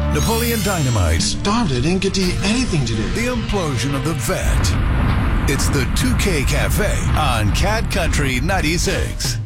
Napoleon Dynamite. Starved. I didn't get to eat anything today. The implosion of the vet. It's the 2K Cafe on Cat Country 96.